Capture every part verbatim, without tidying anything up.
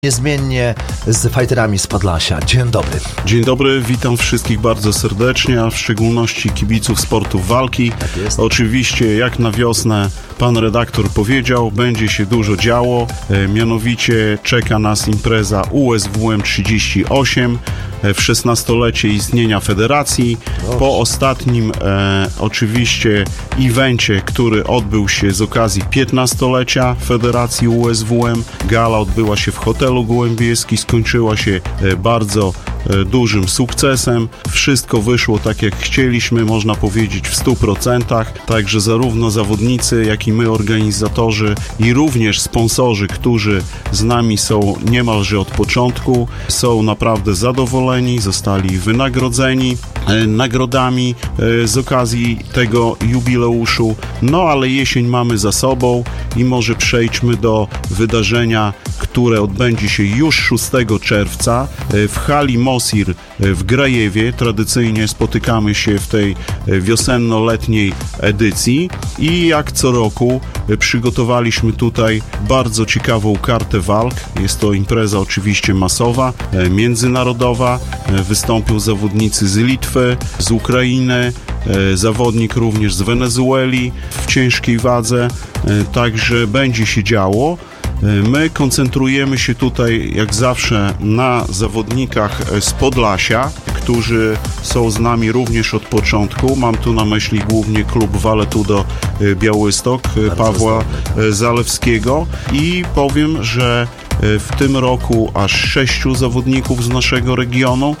Niezmiennie z fajterami z Podlasia. Dzień dobry. Dzień dobry, witam wszystkich bardzo serdecznie, a w szczególności kibiców sportów walki. Tak jest. Oczywiście, jak na wiosnę pan redaktor powiedział, będzie się dużo działo. E, mianowicie czeka nas impreza U S W M trzydzieści osiem e, w szesnastolecie istnienia federacji. Proszę. Po ostatnim e, oczywiście evencie, który odbył się z okazji piętnastolecia federacji U S W M, gala odbyła się w hotelu Gołębieski, skończyła się bardzo dużym sukcesem. Wszystko wyszło tak, jak chcieliśmy, można powiedzieć w stu procentach. Także zarówno zawodnicy, jak i my, organizatorzy, i również sponsorzy, którzy z nami są niemalże od początku, są naprawdę zadowoleni, zostali wynagrodzeni nagrodami z okazji tego jubileuszu. No ale jesień mamy za sobą i może przejdźmy do wydarzenia, które odbędzie się już szóstego czerwca w hali Mosir w Grajewie. Tradycyjnie spotykamy się w tej wiosenno-letniej edycji i jak co roku przygotowaliśmy tutaj bardzo ciekawą kartę walk. Jest to impreza oczywiście masowa, międzynarodowa. Wystąpią zawodnicy z Litwy, z Ukrainy, zawodnik również z Wenezueli w ciężkiej wadze, także będzie się działo. My koncentrujemy się tutaj, jak zawsze, na zawodnikach z Podlasia, którzy są z nami również od początku. Mam tu na myśli głównie klub Vale-Tudo Białystok Pawła Zalewskiego i powiem, że w tym roku aż sześciu zawodników z naszego regionu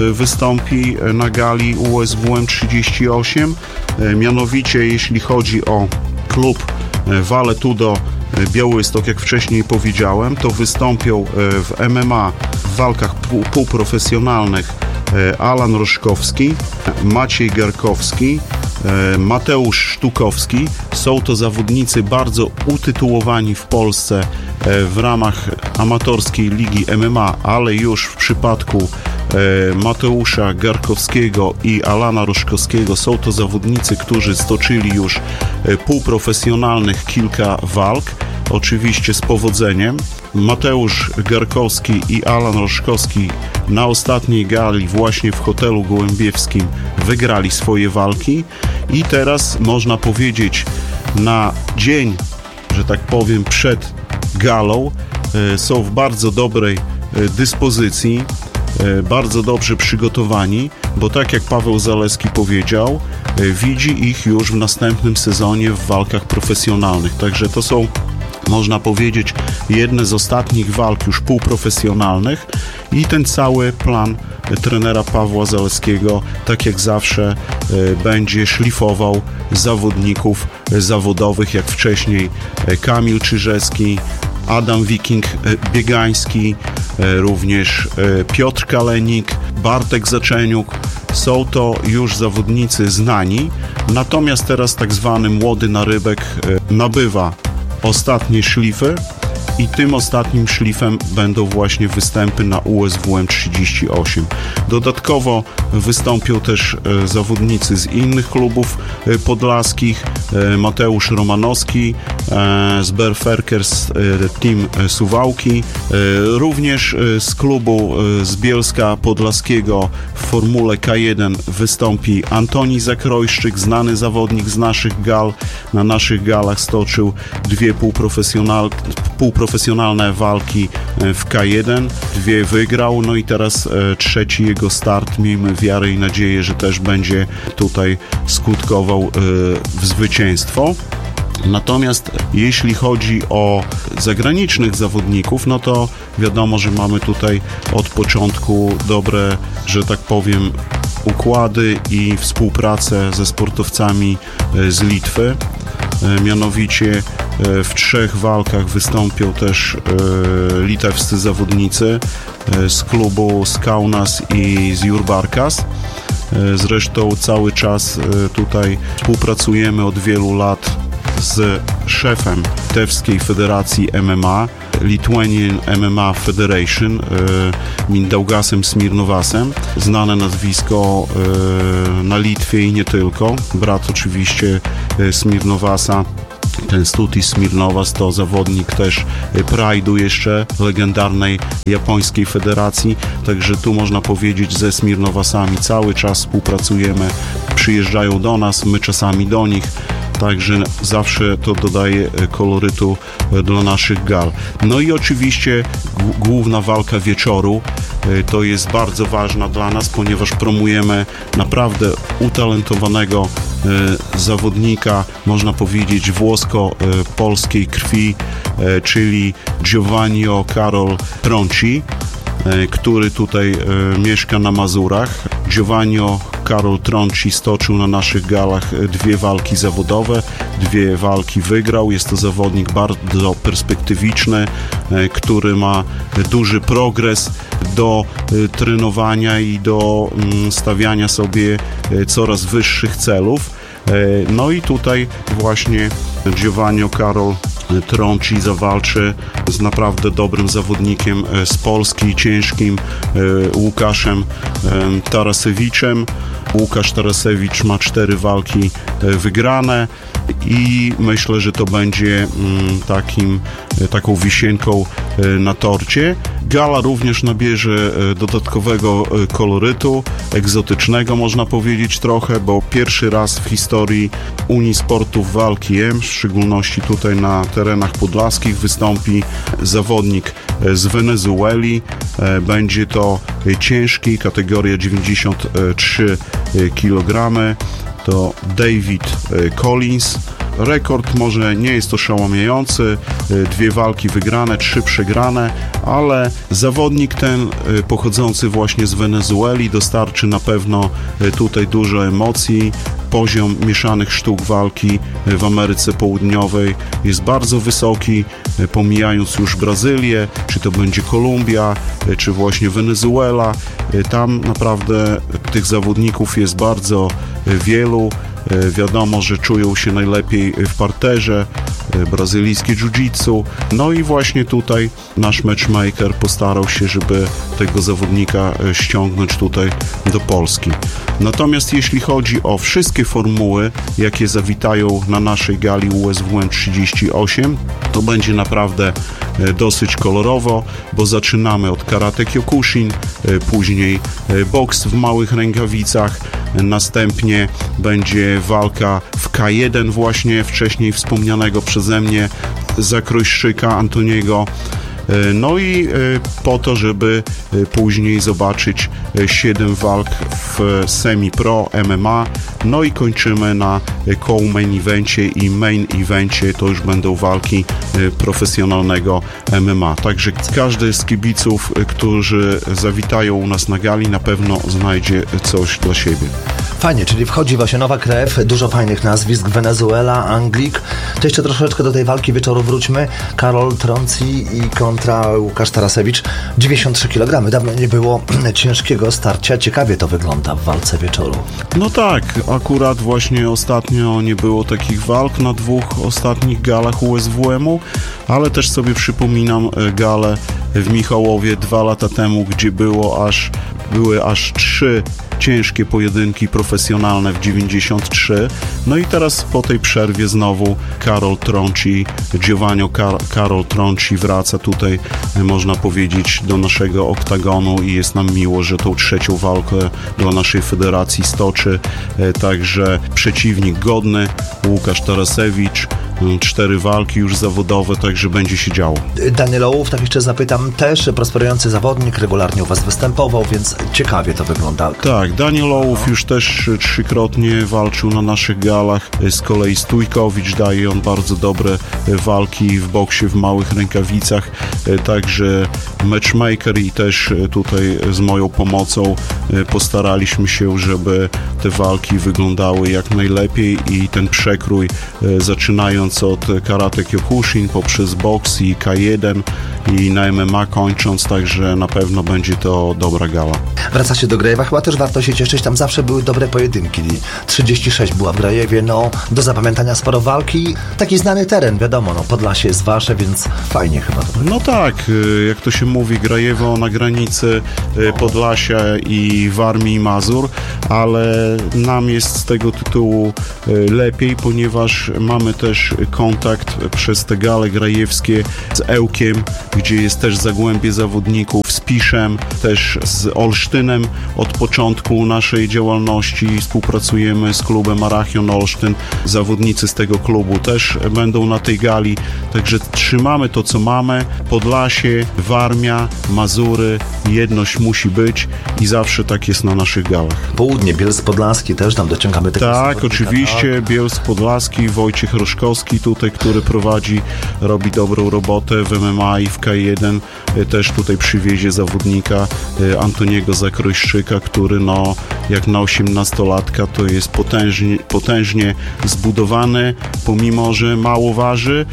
wystąpi na gali U S W M trzydzieści osiem. Mianowicie, jeśli chodzi o klub Vale-Tudo Białystok, jak wcześniej powiedziałem, to wystąpią w M M A w walkach półprofesjonalnych Alan Roszkowski, Maciej Garkowski, Mateusz Sztukowski. Są to zawodnicy bardzo utytułowani w Polsce w ramach amatorskiej ligi M M A, ale już w przypadku Mateusza Garkowskiego i Alana Roszkowskiego są to zawodnicy, którzy stoczyli już półprofesjonalnych kilka walk, oczywiście z powodzeniem. Mateusz Garkowski i Alan Roszkowski na ostatniej gali właśnie w hotelu gołębiewskim wygrali swoje walki i teraz można powiedzieć, na dzień, że tak powiem, przed galą są w bardzo dobrej dyspozycji, bardzo dobrze przygotowani, bo tak jak Paweł Zaleski powiedział, widzi ich już w następnym sezonie w walkach profesjonalnych. Także to są, można powiedzieć, jedne z ostatnich walk już półprofesjonalnych i ten cały plan trenera Pawła Zaleskiego, tak jak zawsze, będzie szlifował zawodników zawodowych, jak wcześniej Kamil Czyżewski, Adam Wiking Biegański, również Piotr Kalenik, Bartek Zaczeniuk. Są to już zawodnicy znani, natomiast teraz tak zwany młody narybek nabywa ostatnie szlify i tym ostatnim szlifem będą właśnie występy na U S W M trzydzieści osiem. Dodatkowo wystąpią też zawodnicy z innych klubów podlaskich. Mateusz Romanowski z Berserkers Team Suwałki, również z klubu z Bielska Podlaskiego w formule K jeden wystąpi Antoni Zakrojszczyk, znany zawodnik z naszych gal. Na naszych galach stoczył dwie półprofesjonal, półprofesjonalne walki w K jeden, dwie wygrał, no i teraz trzeci jego start. Miejmy wiarę i nadzieję, że też będzie tutaj skutkował w zwycięstwo. Natomiast jeśli chodzi o zagranicznych zawodników, no to wiadomo, że mamy tutaj od początku dobre, że tak powiem, układy i współpracę ze sportowcami z Litwy. Mianowicie w trzech walkach wystąpią też litewscy zawodnicy z klubu z Kaunas i z Jurbarkas. Zresztą cały czas tutaj współpracujemy od wielu lat z szefem Litewskiej Federacji M M A, Lithuanian M M A Federation, Mindaugasem Smirnowasem. Znane nazwisko na Litwie i nie tylko. Brat oczywiście Smirnowasa, ten Stutis Smirnowas to zawodnik też Pride'u jeszcze, legendarnej japońskiej federacji, także tu można powiedzieć ze Smirnowasami cały czas współpracujemy, przyjeżdżają do nas, my czasami do nich, także zawsze to dodaje kolorytu dla naszych gal. No i oczywiście g- główna walka wieczoru to jest bardzo ważna dla nas, ponieważ promujemy naprawdę utalentowanego e, zawodnika, można powiedzieć włosko-polskiej krwi, e, czyli Giovanni Karol Tronci, e, który tutaj e, mieszka na Mazurach. Giovanni Karol Tronci stoczył na naszych galach dwie walki zawodowe, dwie walki wygrał. Jest to zawodnik bardzo perspektywiczny, który ma duży progres do trenowania i do stawiania sobie coraz wyższych celów. No i tutaj właśnie Giovanni Karol Tronci zawalczy z naprawdę dobrym zawodnikiem z Polski, ciężkim Łukaszem Tarasewiczem. Łukasz Tarasewicz ma cztery walki wygrane i myślę, że to będzie takim, taką wisienką na torcie. Gala również nabierze dodatkowego kolorytu, egzotycznego można powiedzieć trochę, bo pierwszy raz w historii Unii Sportów Walki M, w szczególności tutaj na terenach podlaskich, wystąpi zawodnik z Wenezueli. Będzie to ciężki, kategoria dziewięćdziesiąt trzy kilogramy. To David Collins. Rekord może nie jest oszałamiający, dwie walki wygrane, trzy przegrane, ale zawodnik ten pochodzący właśnie z Wenezueli dostarczy na pewno tutaj dużo emocji. Poziom mieszanych sztuk walki w Ameryce Południowej jest bardzo wysoki, pomijając już Brazylię, czy to będzie Kolumbia, czy właśnie Wenezuela. Tam naprawdę tych zawodników jest bardzo wielu. Wiadomo, że czują się najlepiej w parterze, brazylijskie jiu-jitsu. No i właśnie tutaj nasz matchmaker postarał się, żeby tego zawodnika ściągnąć tutaj do Polski. Natomiast jeśli chodzi o wszystkie formuły, jakie zawitają na naszej gali U S W M trzydzieści osiem, to będzie naprawdę dosyć kolorowo, bo zaczynamy od karate kyokushin, później boks w małych rękawicach, następnie będzie walka w K jeden właśnie wcześniej wspomnianego przeze mnie zakrojszczyka Antoniego. No i po to, żeby później zobaczyć siedem walk w semi-pro M M A. No i kończymy na co-main evencie i main evencie. To już będą walki profesjonalnego M M A. Także każdy z kibiców, którzy zawitają u nas na gali, na pewno znajdzie coś dla siebie. Fajnie, czyli wchodzi właśnie nowa krew, dużo fajnych nazwisk, Wenezuela, Anglik. To jeszcze troszeczkę do tej walki wieczoru wróćmy. Karol Tronci i kontra Łukasz Tarasewicz. dziewięćdziesiąt trzy kilogramy. Dawno nie było ciężkiego starcia. Ciekawie to wygląda w walce wieczoru. No tak, akurat właśnie ostatnio nie było takich walk na dwóch ostatnich galach U S W M-u, ale też sobie przypominam galę w Michałowie dwa lata temu, gdzie było aż, były aż trzy ciężkie pojedynki profesjonalne w dziewięćdziesiąt trzy. No i teraz po tej przerwie znowu Karol Tronci, Giovanni Kar- Karol Tronci wraca tutaj, można powiedzieć, do naszego oktagonu i jest nam miło, że tą trzecią walkę dla naszej federacji stoczy. Także przeciwnik godny, Łukasz Tarasewicz, cztery walki już zawodowe, także będzie się działo. Daniel Ołów, tak jeszcze zapytam, też prosperujący zawodnik, regularnie u was występował, więc ciekawie to wygląda. Tak, Daniel Ołów już też trzykrotnie walczył na naszych galach. Z kolei Stójkowicz daje on bardzo dobre walki w boksie w małych rękawicach, także matchmaker i też tutaj z moją pomocą postaraliśmy się, żeby te walki wyglądały jak najlepiej i ten przekrój, zaczynając od karate kyokushin poprzez boks i K jeden i na M M A kończąc, także na pewno będzie to dobra gala. Wracacie do Grajewa, chyba też warto się cieszyć, tam zawsze były dobre pojedynki. trzydzieści sześć była w Grajewie, no do zapamiętania sporo walki, taki znany teren, wiadomo, no Podlasie jest wasze, więc fajnie chyba to będzie. No tak, jak to się mówi, Grajewo na granicy Podlasia i Warmii i Mazur, ale nam jest z tego tytułu lepiej, ponieważ mamy też kontakt przez te gale grajewskie z Ełkiem, gdzie jest też zagłębie zawodników, z Piszem, też z Olsztynem. Od początku naszej działalności współpracujemy z klubem Arachion Olsztyn. Zawodnicy z tego klubu też będą na tej gali, także trzymamy to, co mamy. Podlasie, Warmia, Mazury, jedność musi być i zawsze tak jest na naszych galach. Południe, Bielsk Podlaski też tam dociągamy tego. Tak, oczywiście, tak. Bielsk Podlaski, Wojciech Roszkowski tutaj, który prowadzi, robi dobrą robotę w M M A i w K jeden, też tutaj przywiezie zawodnika Antoniego Zakrojszczyka, który no, jak na osiemnastolatka to jest potężnie, potężnie zbudowany, pomimo że mało waży,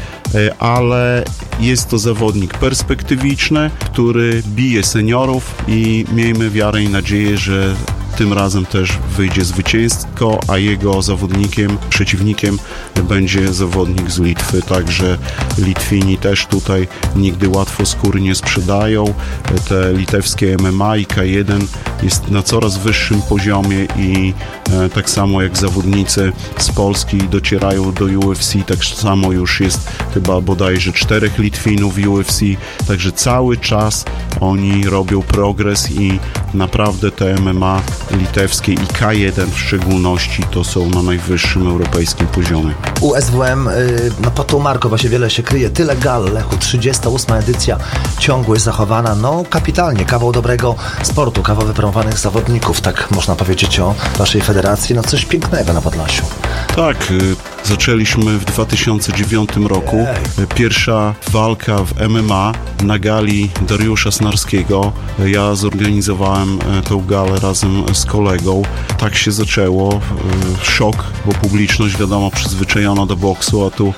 ale jest to zawodnik perspektywiczny, który bije seniorów i miejmy wiarę i nadzieję, że tym razem też wyjdzie zwycięsko, a jego zawodnikiem, przeciwnikiem będzie zawodnik z Litwy, także Litwini też tutaj nigdy łatwo skóry nie sprzedają. Te litewskie M M A i K jeden jest na coraz wyższym poziomie i e, tak samo jak zawodnicy z Polski docierają do U F C, tak samo już jest chyba bodajże czterech Litwinów w U F C, także cały czas oni robią progres i naprawdę te M M A litewskie i K jeden w szczególności to są na najwyższym europejskim poziomie. U S W M, no pod tą marką właśnie wiele się kryje, tyle gal, Lechu, trzydziesta ósma edycja, ciągłość zachowana, no kapitalnie, kawał dobrego sportu, kawał wypromowanych zawodników, tak można powiedzieć o waszej federacji, no coś pięknego na Podlasiu. Tak, zaczęliśmy w dwa tysiące dziewiątym roku. Ej. Pierwsza walka w M M A na gali Dariusza Snarskiego. Ja zorganizowałem tą galę razem z kolegą. Tak się zaczęło. Szok, bo publiczność wiadomo przyzwyczajona do boksu, a tu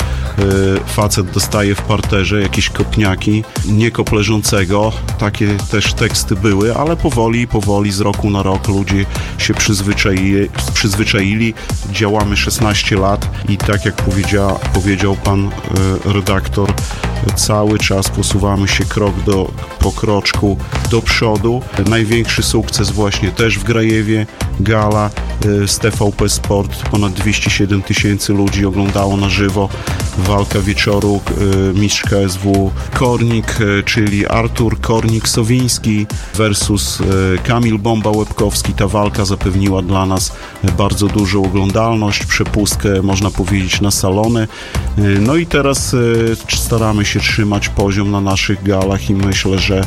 facet dostaje w parterze jakieś kopniaki, nie kop leżącego. Takie też teksty były, ale powoli, powoli z roku na rok ludzie się przyzwyczaili. przyzwyczaili. Działamy szesnaście lat i tak jak powiedział, powiedział pan e, redaktor, cały czas posuwamy się krok do, po kroczku do przodu. Największy sukces właśnie też w Grajewie, gala e, z T V P Sport, ponad dwieście siedem tysięcy ludzi oglądało na żywo. Walka wieczoru, e, mistrz K S W Kornik, e, czyli Artur Kornik-Sowiński versus e, Kamil Bomba-Łebkowski. Ta walka zapewniła dla nas bardzo dużą oglądalność, przepustkę można powiedzieć na salony. No i teraz e, staramy się trzymać poziom na naszych galach i myślę, że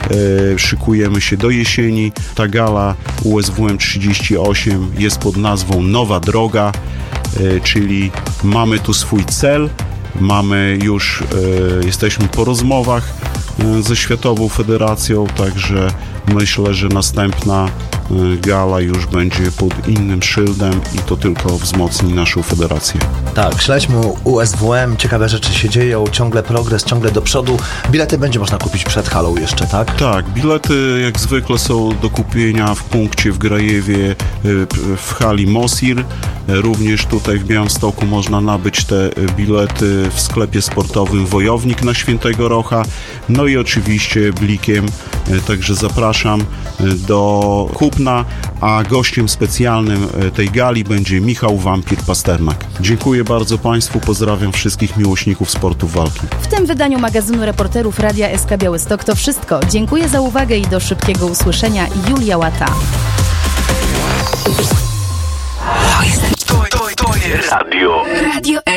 e, szykujemy się do jesieni. Ta gala U S W M trzydzieści osiem jest pod nazwą Nowa Droga, e, czyli mamy tu swój cel, mamy już, e, jesteśmy po rozmowach e, ze Światową Federacją, także myślę, że następna gala już będzie pod innym szyldem i to tylko wzmocni naszą federację. Tak, śledźmy U S W M, ciekawe rzeczy się dzieją, ciągle progres, ciągle do przodu. Bilety będzie można kupić przed halą jeszcze, tak? Tak, bilety jak zwykle są do kupienia w punkcie w Grajewie w hali Mosir. Również tutaj w Białymstoku można nabyć te bilety w sklepie sportowym Wojownik na Świętego Rocha. No i oczywiście Blikiem, także zapraszam do kupna, a gościem specjalnym tej gali będzie Michał Wampir Pasternak. Dziękuję bardzo Państwu, pozdrawiam wszystkich miłośników sportu walki. W tym wydaniu magazynu reporterów Radia S K Białystok to wszystko. Dziękuję za uwagę i do szybkiego usłyszenia. Julia Łata. To jest, to, to, to jest Radio. Radio